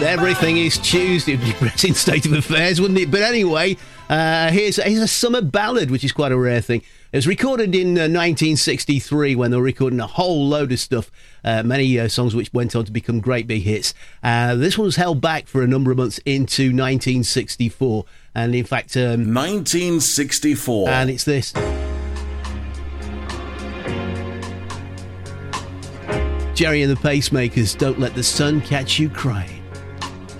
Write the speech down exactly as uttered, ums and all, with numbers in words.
Everything is Tuesday. It'd be a depressing state of affairs, wouldn't it? But anyway, uh, here's, here's a summer ballad, which is quite a rare thing. It was recorded in uh, nineteen sixty-three when they were recording a whole load of stuff, uh, many uh, songs which went on to become great big hits. Uh, this one was held back for a number of months into nineteen sixty-four. And in fact... Um, nineteen sixty-four. And it's this. Jerry and the Pacemakers, Don't Let the Sun Catch You Crying.